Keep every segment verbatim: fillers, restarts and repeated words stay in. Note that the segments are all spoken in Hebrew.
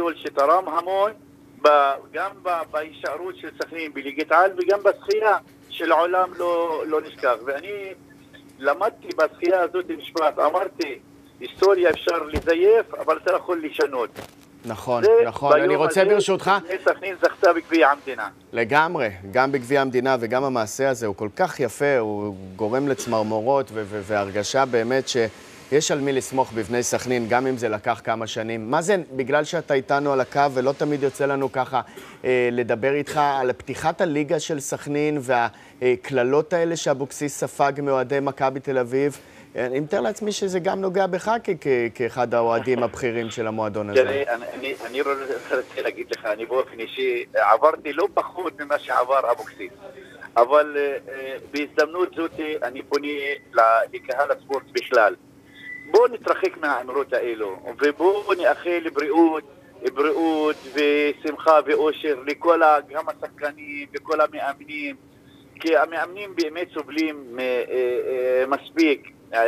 גדול שתרם המון, ב- גם ב- בהישארות של סכנין בליגת העל וגם בשחייה שלעולם לא, לא נשכח. ואני למדתי בשחייה הזאת משפט, אמרתי, היסטוריה אפשר לזייף, אבל אתה יכול לשנות. נכון, נכון. אני רוצה ברשותך... סכנין זכתה בגביע המדינה. לגמרי, גם בגביע המדינה וגם המעשה הזה הוא כל כך יפה, הוא גורם לצמרמורות ו- ו- והרגשה באמת שיש על מי לסמוך בבני סכנין, גם אם זה לקח כמה שנים. מה זה, בגלל שאתה איתנו על הקו ולא תמיד יוצא לנו ככה אה, לדבר איתך על פתיחת הליגה של סכנין והכללות האלה שאבוקסיס ספג מאוהדי מכבי תל אביב, אני מתאר לעצמי שזה גם נוגע בך כאחד האוהדים הבכירים של המועדון הזה. תראה, אני, אני רוצה להגיד לך, אני באופן אישי עברתי לא פחות ממה שעבר אבוקסיס. אבל בהזדמנות זאת אני פונה לקהל הספורט בכלל. בואו נתרחק מהאמרות האלו, ובואו נאחל בריאות, בריאות ושמחה ואושר לכל גם השחקנים וכל המאמנים, כי המאמנים באמת סובלים מספיק.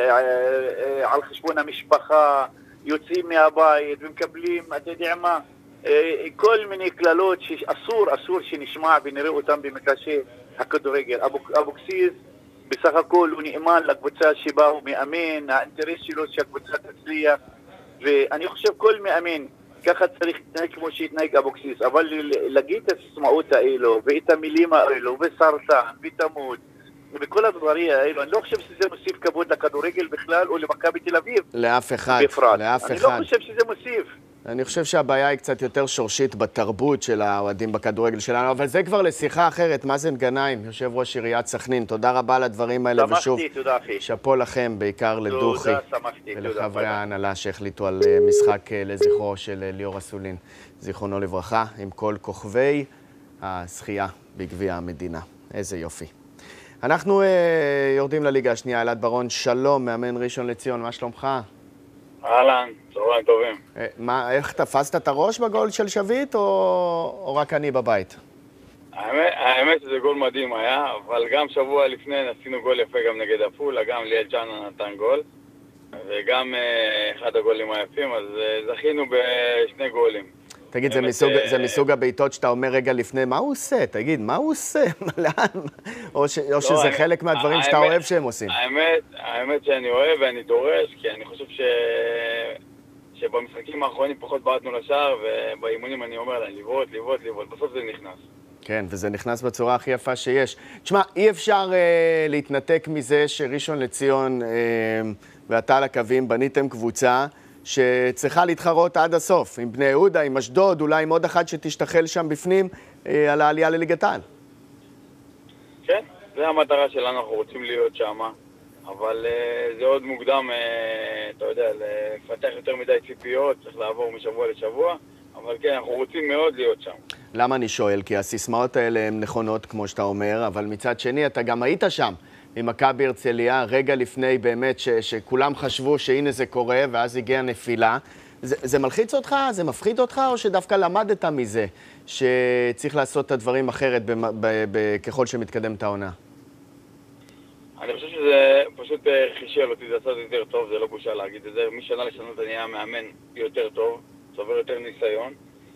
על חשבון המשפחה, יוצאים מהבית ומקבלים, אתה יודע מה, כל מיני כללות שאסור, אסור שנשמע ונראה אותם במגרשי הכדורגל. אבוקסיס בסך הכל הוא נאמן לקבוצה שבה הוא מאמן, האינטרס שלו שהקבוצה תצליח, ואני חושב כל מאמן ככה צריך להתנהג כמו שהתנהג אבוקסיס, אבל להגיד את הסיסמאות האלו ואת המילים האלו וסרטן ותמות ובכל הדברים האלו, אני לא חושב שזה מוסיף כבוד לכדורגל בכלל או למכבי תל אביב. לאף אחד, בפרט. לאף אני אחד. לא חושב שזה מוסיף. אני חושב שהבעיה היא קצת יותר שורשית בתרבות של האוהדים בכדורגל שלנו, אבל זה כבר לשיחה אחרת. מאזן גנאים, יושב ראש עיריית סכנין, תודה רבה על הדברים האלה, ושוב, שמחתי, תודה אחי. שפו לכם, בעיקר לדוחי, ולחברי ההנהלה שהחליטו על משחק לזכרו של ליאור אסולין, זיכרונו לברכה, עם כל כוכבי השחייה בגביע המדינה. איזה יופי. אנחנו אה, יורדים לליגה השנייה. אלעד ברון, שלום, מאמן ראשון לציון, מה שלומך? אהלן, צהריים טובים. אה, מה, איך תפסת את הראש בגול של שביט, או, או רק אני בבית? האמת, האמת שזה גול מדהים היה, אבל גם שבוע לפני עשינו גול יפה גם נגד עפולה, גם ליאל ג'אנה נתן גול, וגם אה, אחד הגולים היפים, אז אה, זכינו בשני גולים. תגיד, זה מסוג, זה מסוג הבעיטות שאתה אומר רגע לפני, מה הוא עושה? תגיד, מה הוא עושה? לאן? או, ש, או שזה חלק מהדברים שאתה אוהב שהם עושים? האמת, האמת שאני אוהב ואני דורש, כי אני חושב ש... שבמשחקים האחרונים פחות בעטנו לשער, ובאימונים אני אומר להם, לבעוט, לבעוט, לבעוט. בסוף זה נכנס. כן, וזה נכנס בצורה הכי יפה שיש. תשמע, אי אפשר אה, להתנתק מזה שראשון לציון אה, ואתה על הקווים בניתם קבוצה, שצריכה להתחרות עד הסוף, עם בני יהודה, עם אשדוד, אולי עם עוד אחד שתשתחל שם בפנים אה, על העלייה לליגת העל. כן, זה המטרה שלנו, אנחנו רוצים להיות שם, אבל אה, זה עוד מוקדם, אה, אתה יודע, לפתח יותר מדי ציפיות, צריך לעבור משבוע לשבוע, אבל כן, אנחנו רוצים מאוד להיות שם. למה אני שואל? כי הסיסמאות האלה הן נכונות, כמו שאתה אומר, אבל מצד שני, אתה גם היית שם. ממכבי הרצליה, רגע לפני באמת ש, שכולם חשבו שהנה זה קורה, ואז הגיעה נפילה. זה, זה מלחיץ אותך? זה מפחיד אותך? או שדווקא למדת מזה שצריך לעשות את הדברים אחרת ב, ב, ב, ככל שמתקדמת העונה? אני חושב שזה פשוט חישל אותי, זה עשה יותר טוב, זה לא בושה להגיד את זה. משנה לשנות אני היה מאמן יותר טוב, צובר יותר ניסיון.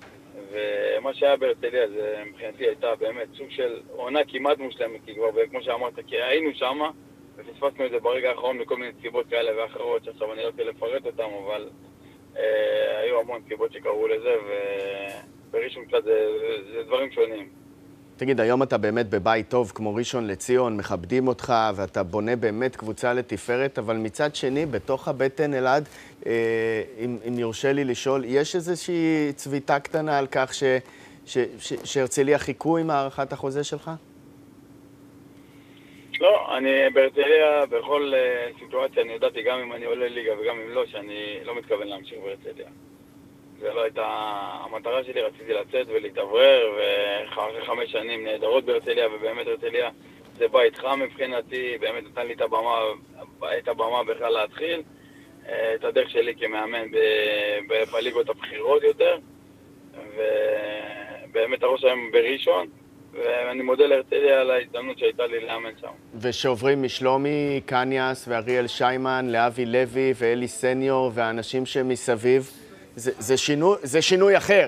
ומה שהיה בהרצליה, זה מבחינתי הייתה באמת סוג של עונה כמעט מושלמת, כי כבר, כמו שאמרת, כי היינו שמה, ופספסנו את זה ברגע האחרון מכל מיני סיבות כאלה ואחרות, שעכשיו אני לא רוצה לפרט אותם, אבל אה, היו המון סיבות שקראו לזה, ובראשון קצת זה, זה, זה דברים שונים. תגיד, היום אתה באמת בבית טוב, כמו ראשון לציון, מכבדים אותך, ואתה בונה באמת קבוצה לתפארת, אבל מצד שני, בתוך הבטן, אלעד, אה, אם, אם יורשה לי לשאול, יש איזושהי צביטה קטנה על כך ש, ש, ש, שהרצליה חיכו עם הערכת החוזה שלך? לא, אני בהרצליה, בכל uh, סיטואציה, אני יודעתי גם אם אני עולה ליגה וגם אם לא, שאני לא מתכוון להמשיך בהרצליה. זה לא הייתה המטרה שלי, רציתי לצאת ולהתעברר, ואחרי חמש שנים נהדרות בהרצליה, ובאמת הרצליה זה בית חם מבחינתי, באמת נתן לי את הבמה, את הבמה בכלל להתחיל, את הדרך שלי כמאמן בליגות הבחירות יותר, ובאמת הראש היום בראשון, ואני מודה להרצליה על ההזדמנות שהייתה לי לאמן שם. ושעוברים משלומי, קניאס ואריאל שיימן, לאבי לוי ואלי סניור והאנשים שמסביב, זה, זה, שינוי, זה שינוי אחר,